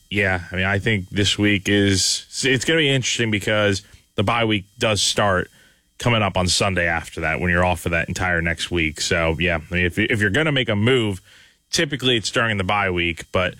Yeah, I mean, I think this week it's going to be interesting because the bye week does start coming up on Sunday after that when you're off for that entire next week. So, yeah, I mean, if you're going to make a move, typically it's during the bye week, but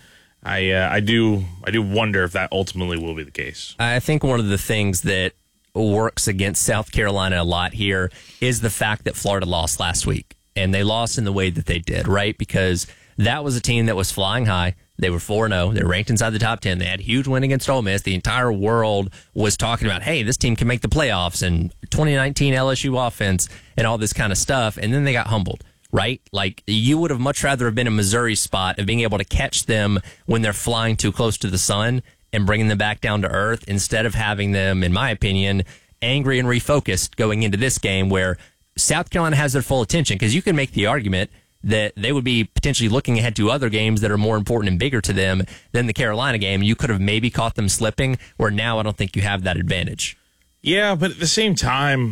I do wonder if that ultimately will be the case. I think one of the things that works against South Carolina a lot here is the fact that Florida lost last week, and they lost in the way that they did, right? Because that was a team that was flying high. They were 4-0. They were ranked inside the top 10. They had a huge win against Ole Miss. The entire world was talking about, hey, this team can make the playoffs and 2019 LSU offense and all this kind of stuff. And then they got humbled, right? Like, you would have much rather have been in Missouri's spot of being able to catch them when they're flying too close to the sun and bringing them back down to earth instead of having them, in my opinion, angry and refocused going into this game where South Carolina has their full attention. Because you can make the argument that they would be potentially looking ahead to other games that are more important and bigger to them than the Carolina game. You could have maybe caught them slipping, where now I don't think you have that advantage. Yeah, but at the same time,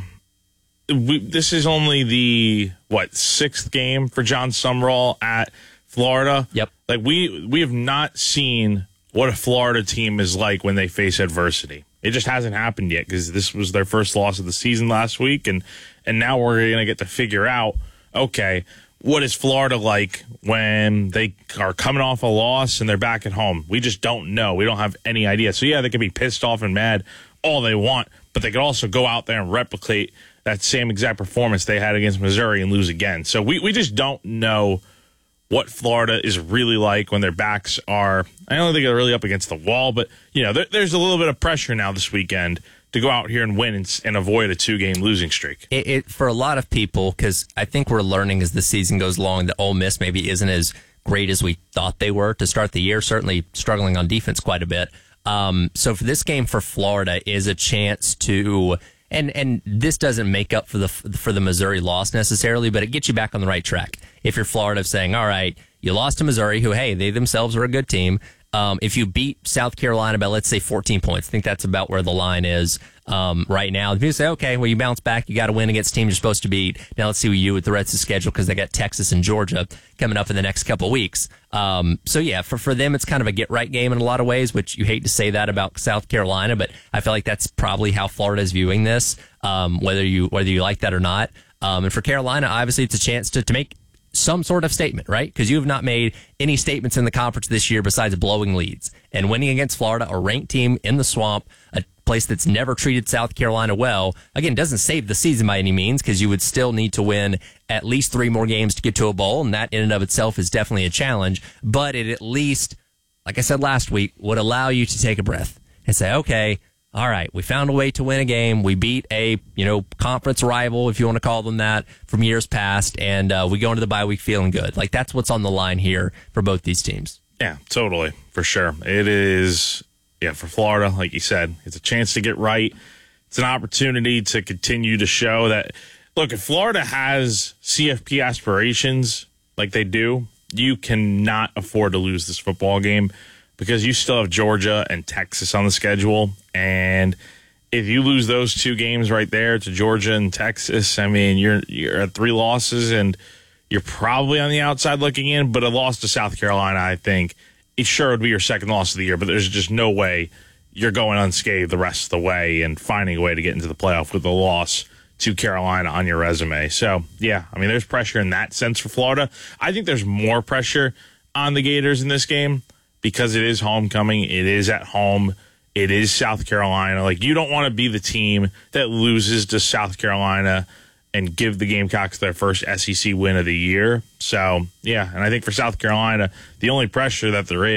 this is only the, sixth game for John Sumrall at Florida? Yep. Like, we have not seen what a Florida team is like when they face adversity. It just hasn't happened yet because this was their first loss of the season last week, and now we're going to get to figure out, okay, what is Florida like when they are coming off a loss and they're back at home? We just don't know. We don't have any idea. So, yeah, they can be pissed off and mad all they want, but they could also go out there and replicate that same exact performance they had against Missouri and lose again. So we just don't know what Florida is really like when their backs are, I don't think they're really up against the wall, but, there's a little bit of pressure now this weekend to go out here and win and avoid a 2-game losing streak. For a lot of people, because I think we're learning as the season goes along that Ole Miss maybe isn't as great as we thought they were to start the year, certainly struggling on defense quite a bit. So for this game for Florida is a chance to, and this doesn't make up for the Missouri loss necessarily, but it gets you back on the right track. If you're Florida saying, all right, you lost to Missouri, who, hey, they themselves are a good team. If you beat South Carolina by, let's say, 14 points, I think that's about where the line is right now. If you say, okay, well, you bounce back, you got to win against teams you're supposed to beat. Now let's see what you do with the rest of the schedule because they got Texas and Georgia coming up in the next couple of weeks. So, yeah, for them, it's kind of a get-right game in a lot of ways, which you hate to say that about South Carolina, but I feel like that's probably how Florida is viewing this, whether you like that or not. And for Carolina, obviously, it's a chance to make some sort of statement, right? Because you have not made any statements in the conference this year besides blowing leads and winning against Florida, a ranked team in the swamp, a place that's never treated South Carolina well. Again, doesn't save the season by any means because you would still need to win at least 3 more games to get to a bowl, and that in and of itself is definitely a challenge. But it at least, like I said last week, would allow you to take a breath and say, okay, all right, we found a way to win a game. We beat a, conference rival, if you want to call them that, from years past, and we go into the bye week feeling good. Like, that's what's on the line here for both these teams. Yeah, totally, for sure. It is, for Florida, like you said, it's a chance to get right. It's an opportunity to continue to show that, look, if Florida has CFP aspirations like they do, you cannot afford to lose this football game, because you still have Georgia and Texas on the schedule. And if you lose those 2 games right there to Georgia and Texas, I mean, you're at 3 losses and you're probably on the outside looking in. But a loss to South Carolina, I think, it sure would be your second loss of the year. But there's just no way you're going unscathed the rest of the way and finding a way to get into the playoff with a loss to Carolina on your resume. So, yeah, I mean, there's pressure in that sense for Florida. I think there's more pressure on the Gators in this game, because it is homecoming, it is at home, it is South Carolina. Like, you don't want to be the team that loses to South Carolina and give the Gamecocks their first SEC win of the year. So, yeah, and I think for South Carolina, the only pressure that there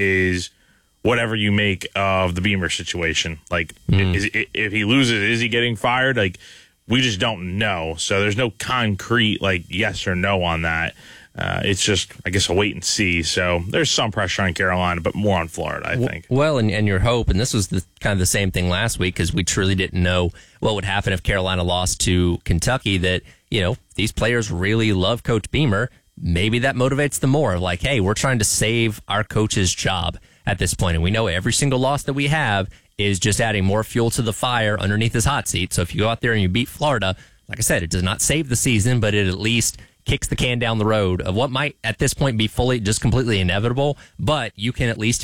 is whatever you make of the Beamer situation. Like, if he loses, is he getting fired? Like, we just don't know. So there's no concrete, yes or no on that. It's just, I guess, a wait and see. So there's some pressure on Carolina, but more on Florida, I think. Well, and your hope, and this was kind of the same thing last week, because we truly didn't know what would happen if Carolina lost to Kentucky, that, these players really love Coach Beamer. Maybe that motivates them more. Like, hey, we're trying to save our coach's job at this point. And we know every single loss that we have is just adding more fuel to the fire underneath his hot seat. So if you go out there and you beat Florida, like I said, it does not save the season, but it at least kicks the can down the road of what might at this point be completely inevitable, but you can at least